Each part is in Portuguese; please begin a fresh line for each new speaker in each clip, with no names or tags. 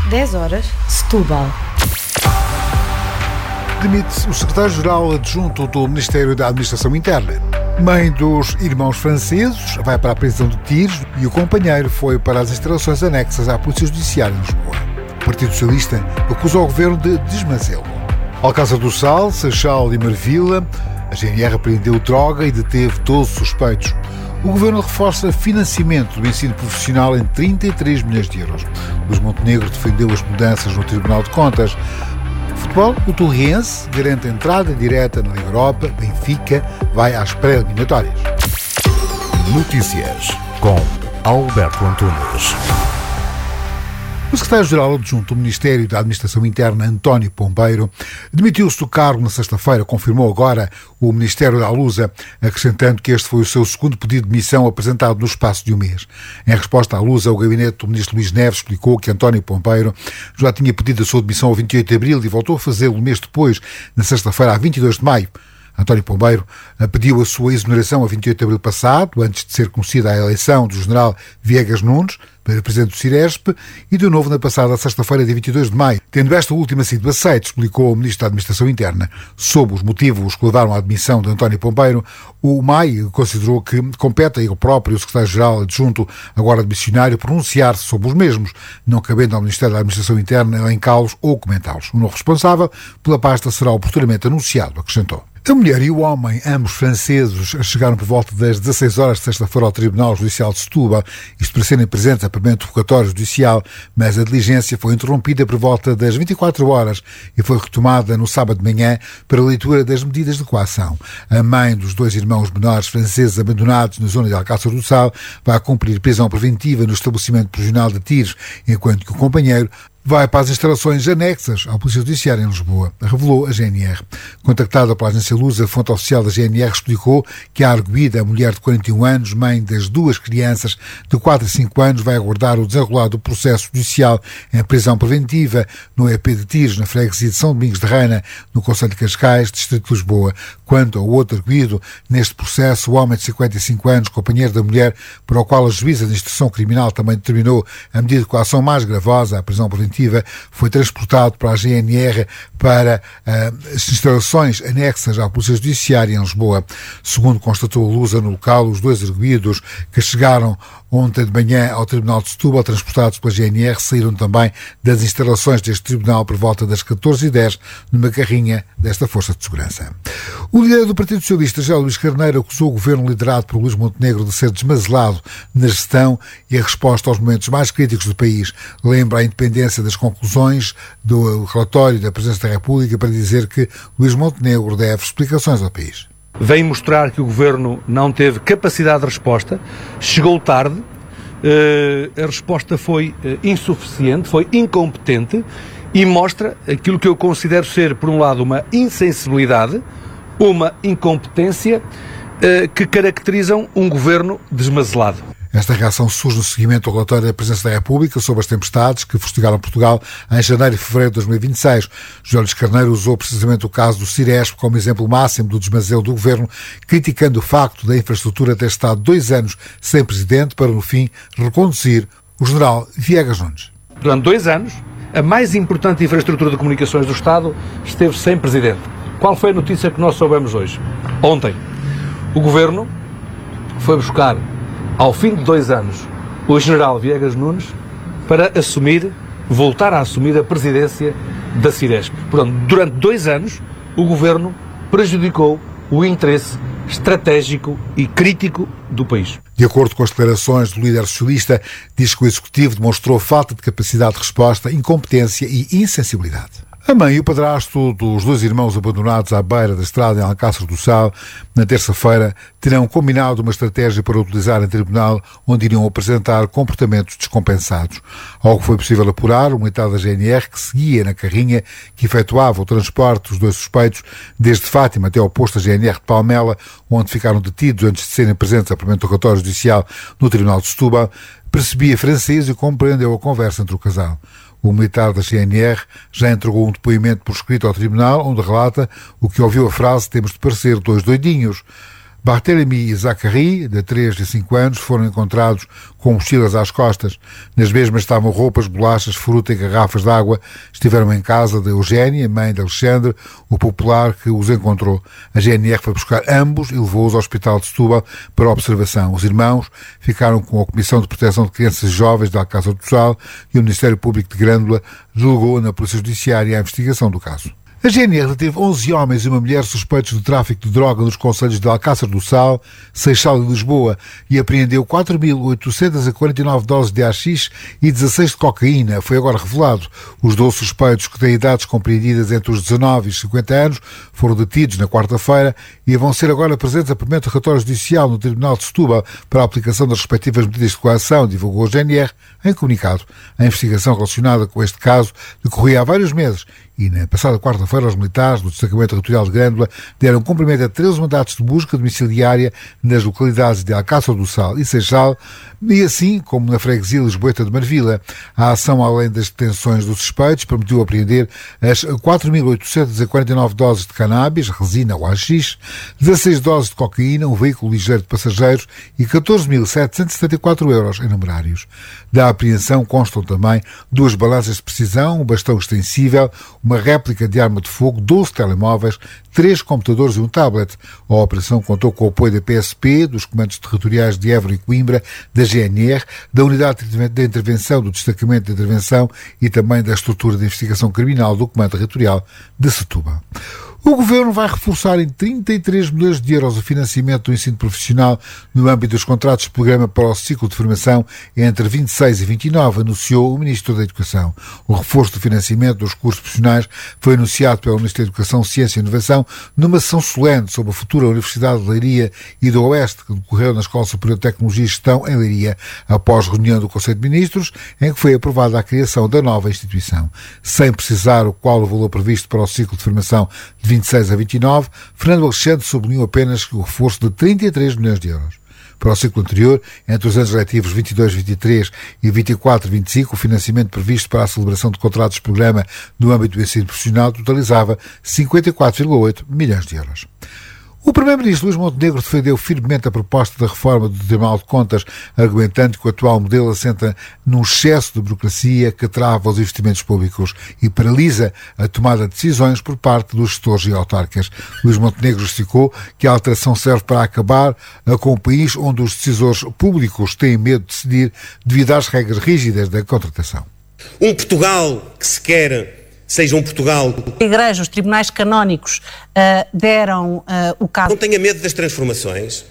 10 horas, Setúbal.
Demite-se o secretário-geral adjunto do Ministério da Administração Interna. Mãe dos irmãos franceses vai para a prisão de Tires e o companheiro foi para as instalações anexas à Polícia Judiciária em Lisboa. O Partido Socialista acusa o governo de desmazelo. Alcácer do Sal, Seixal e Marvila, a GNR apreendeu droga e deteve 12 suspeitos. O governo reforça financiamento do ensino profissional em 33 milhões de euros. Luís Montenegro defendeu as mudanças no Tribunal de Contas. Futebol, o Torriense garante a entrada direta na Liga Europa. Benfica vai às pré-eliminatórias.
Notícias com Alberto Antunes.
O secretário-geral adjunto do Ministério da Administração Interna, António Pombeiro, demitiu-se do cargo na sexta-feira, confirmou agora o Ministério da Lusa, acrescentando que este foi o seu segundo pedido de demissão apresentado no espaço de um mês. Em resposta à Lusa, o gabinete do ministro Luís Neves explicou que António Pombeiro já tinha pedido a sua demissão ao 28 de abril e voltou a fazê-lo um mês depois, na sexta-feira, a 22 de maio. António Pombeiro pediu a sua exoneração a 28 de abril passado, antes de ser conhecida a eleição do general Viegas Nunes para presidente do Ciresp, e de novo na passada sexta-feira, dia 22 de maio. Tendo esta última sido aceita, explicou o ministro da Administração Interna. Sob os motivos que levaram à admissão de António Pombeiro, o MAI considerou que compete a ele próprio, o secretário-geral adjunto, agora demissionário, pronunciar-se sobre os mesmos, não cabendo ao Ministério da Administração Interna elencá-los ou comentá-los. O novo responsável pela pasta será oportunamente anunciado, acrescentou. A mulher e o homem, ambos franceses, chegaram por volta das 16 horas de sexta-feira ao Tribunal Judicial de Setúbal, isto para serem presentes a primeiro interrogatório judicial, mas a diligência foi interrompida por volta das 24 horas e foi retomada no sábado de manhã para a leitura das medidas de coação. A mãe dos dois irmãos menores franceses abandonados na zona de Alcácer do Sal vai cumprir prisão preventiva no estabelecimento prisional de Tires, enquanto que o companheiro vai para as instalações anexas à Polícia Judiciária em Lisboa, revelou a GNR. Contactada pela agência Lusa, a fonte oficial da GNR explicou que a arguida, a mulher de 41 anos, mãe das duas crianças de 4 e 5 anos, vai aguardar o desenrolar do processo judicial em prisão preventiva no EP de Tires, na freguesia de São Domingos de Reina, no concelho de Cascais, distrito de Lisboa. Quanto ao outro arguido, neste processo, o homem de 55 anos, companheiro da mulher, para o qual a juíza de instrução criminal também determinou a medida de coação mais gravosa, a prisão preventiva, foi transportado para a GNR para as instalações anexas à Polícia Judiciária em Lisboa. Segundo constatou a Lusa no local, os dois arguidos que chegaram ontem de manhã ao Tribunal de Setúbal, transportados pela GNR, saíram também das instalações deste tribunal por volta das 14h10 numa carrinha desta Força de Segurança. O líder do Partido Socialista, José Luís Carneiro, acusou o governo liderado por Luís Montenegro de ser desmazelado na gestão e a resposta aos momentos mais críticos do país. Lembra a independência das conclusões do relatório da Presidência da República para dizer que Luís Montenegro deve explicações ao país.
Vem mostrar que o governo não teve capacidade de resposta, chegou tarde, a resposta foi insuficiente, foi incompetente e mostra aquilo que eu considero ser, por um lado, uma insensibilidade, uma incompetência que caracterizam um governo desmazelado.
Esta reação surge no seguimento do relatório da Presidência da República sobre as tempestades que fustigaram Portugal em janeiro e fevereiro de 2026. José Luís Carneiro usou precisamente o caso do Ciresp como exemplo máximo do desmazelo do governo, criticando o facto da infraestrutura ter estado 2 anos sem presidente para, no fim, reconduzir o general Viegas Nunes.
Durante 2 anos, a mais importante infraestrutura de comunicações do Estado esteve sem presidente. Qual foi a notícia que nós soubemos hoje? Ontem, o governo foi buscar, ao fim de 2 anos, o general Viegas Nunes para voltar a assumir a presidência da Ciresp. Portanto, durante 2 anos, o governo prejudicou o interesse estratégico e crítico do país.
De acordo com as declarações do líder socialista, diz que o Executivo demonstrou falta de capacidade de resposta, incompetência e insensibilidade. A mãe e o padrasto dos 2 irmãos abandonados à beira da estrada em Alcácer do Sal, na terça-feira, terão combinado uma estratégia para utilizar em tribunal onde iriam apresentar comportamentos descompensados. Ao que foi possível apurar, o militar da GNR que seguia na carrinha que efetuava o transporte dos 2 suspeitos desde Fátima até ao posto da GNR de Palmela, onde ficaram detidos antes de serem presentes a primeiro interrogatório judicial no Tribunal de Setúbal, percebia francês e compreendeu a conversa entre o casal. O militar da GNR já entregou um depoimento por escrito ao tribunal, onde relata o que ouviu a frase "temos de parecer 2 doidinhos". Barthélemy e Zachary, de 3 e 5 anos, foram encontrados com mochilas às costas. Nas mesmas estavam roupas, bolachas, fruta e garrafas de água. Estiveram em casa de Eugénia, mãe de Alexandre, o popular que os encontrou. A GNR foi buscar ambos e levou-os ao hospital de Setúbal para observação. Os irmãos ficaram com a Comissão de Proteção de Crianças e Jovens da Alcácer do Sal e o Ministério Público de Grândola delegou na Polícia Judiciária a investigação do caso. A GNR deteve 11 homens e uma mulher suspeitos de tráfico de droga nos concelhos de Alcácer do Sal, Seixal e Lisboa e apreendeu 4.849 doses de haxixe e 16 de cocaína. Foi agora revelado. Os 12 suspeitos, que têm idades compreendidas entre os 19 e os 50 anos, foram detidos na quarta-feira e vão ser agora presentes a primeiro interrogatório judicial no Tribunal de Setúbal para a aplicação das respectivas medidas de coação, divulgou a GNR em comunicado. A investigação relacionada com este caso decorria há vários meses e na passada quarta-feira os militares do Destacamento Territorial de Grândola deram cumprimento a 13 mandatos de busca domiciliária nas localidades de Alcácer do Sal e Seixal e assim, como na freguesia lisboeta de Marvila. A ação, além das detenções dos suspeitos, permitiu apreender as 4.849 doses de cannabis, resina ou haxixe, 16 doses de cocaína, um veículo ligeiro de passageiros e 14.774 euros em numerários. Da apreensão constam também 2 balanças de precisão, um bastão extensível, uma réplica de arma de fogo, 12 telemóveis, 3 computadores e um tablet. A operação contou com o apoio da PSP, dos comandos territoriais de Évora e Coimbra, da GNR, da Unidade de Intervenção do Destacamento de Intervenção e também da Estrutura de Investigação Criminal do Comando Territorial de Setúbal. O Governo vai reforçar em 33 milhões de euros o financiamento do ensino profissional no âmbito dos contratos de programa para o ciclo de formação entre 26 e 29, anunciou o Ministro da Educação. O reforço do financiamento dos cursos profissionais foi anunciado pelo Ministro da Educação, Ciência e Inovação numa sessão solene sobre a futura Universidade de Leiria e do Oeste, que decorreu na Escola Superior de Tecnologia e Gestão em Leiria, após reunião do Conselho de Ministros, em que foi aprovada a criação da nova instituição. Sem precisar qual o valor previsto para o ciclo de formação de 26 a 29, Fernando Alexandre sublinhou apenas o reforço de 33 milhões de euros. Para o ciclo anterior, entre os anos letivos 22-23 e 24-25, o financiamento previsto para a celebração de contratos de programa no âmbito do ensino profissional totalizava 54,8 milhões de euros. O Primeiro-Ministro Luís Montenegro defendeu firmemente a proposta da reforma do Tribunal de Contas, argumentando que o atual modelo assenta num excesso de burocracia que trava os investimentos públicos e paralisa a tomada de decisões por parte dos gestores e autarcas. Luís Montenegro justificou que a alteração serve para acabar com um país onde os decisores públicos têm medo de decidir devido às regras rígidas da contratação.
Um Portugal que se quer seja um Portugal...
A Igreja, os tribunais canónicos deram o caso...
Não tenha medo das transformações.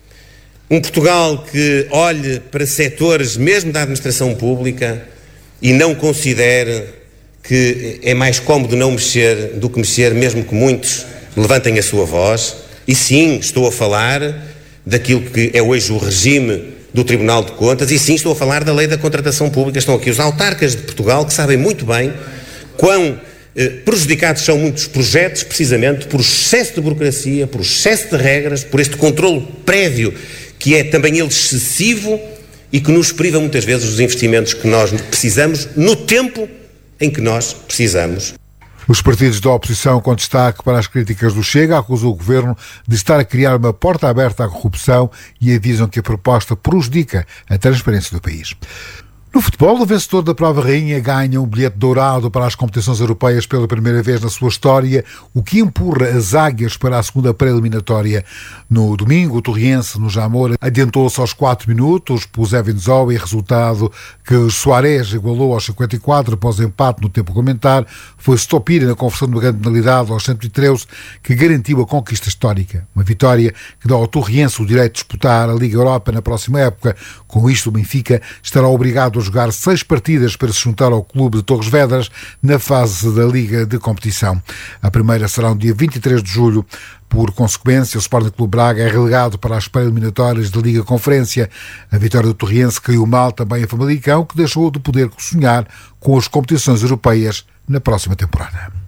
Um Portugal que olhe para setores, mesmo da administração pública, e não considere que é mais cómodo não mexer do que mexer, mesmo que muitos levantem a sua voz. E sim, estou a falar daquilo que é hoje o regime do Tribunal de Contas, e sim, estou a falar da Lei da Contratação Pública. Estão aqui os autarcas de Portugal que sabem muito bem quão prejudicados são muitos projetos, precisamente por excesso de burocracia, por excesso de regras, por este controle prévio que é também ele excessivo e que nos priva muitas vezes dos investimentos que nós precisamos no tempo em que nós precisamos.
Os partidos da oposição, com destaque para as críticas do Chega, acusam o Governo de estar a criar uma porta aberta à corrupção e avisam que a proposta prejudica a transparência do país. No futebol, o vencedor da Prova Rainha ganha um bilhete dourado para as competições europeias pela primeira vez na sua história, o que empurra as águias para a segunda pré-eliminatória. No domingo, o Torriense, no Jamor, adiantou-se aos 4 minutos, pôs Evans Zoe, resultado que Soares igualou aos 54 após empate no tempo complementar. Foi Stopira na conversão de uma grande penalidade aos 113 que garantiu a conquista histórica. Uma vitória que dá ao Torriense o direito de disputar a Liga Europa na próxima época. Com isto, o Benfica estará obrigado a jogar 6 partidas para se juntar ao clube de Torres Vedras na fase da Liga de Competição. A primeira será no dia 23 de julho. Por consequência, o Sporting Clube Braga é relegado para as pré-eliminatórias da Liga Conferência. A vitória do Torriense caiu mal também a Famalicão, que deixou de poder sonhar com as competições europeias na próxima temporada.